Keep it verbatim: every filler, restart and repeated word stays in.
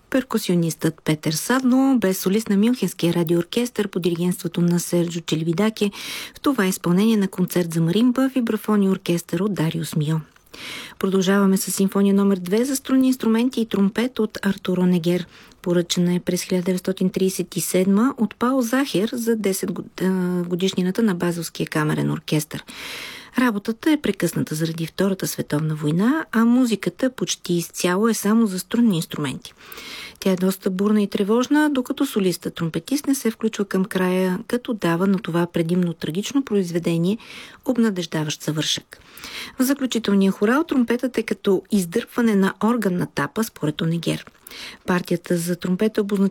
перкусионистът Петър Садло бе солист на Мюнхенския радиооркестър по диригентството на Серджо Челивидаке. В това изпълнение на концерт за маримба, вибрафон и оркестър от Дариус Мио. Продължаваме с симфония номер две за струнни инструменти и тромпет от Артур Онегер. Поръчана е през хиляда деветстотин тридесет и седма от Паул Захер за десет годишнината на Базелския камерен оркестър. Работата е прекъсната заради Втората световна война, а музиката почти изцяло е само за струнни инструменти. Тя е доста бурна и тревожна, докато солиста тромпетист не се включва към края, като дава на това предимно трагично произведение обнадеждаващ завършък. В заключителния хорал тромпетът е като издърпване на органна тапа, според Онегер. Партията за тромпета обозначава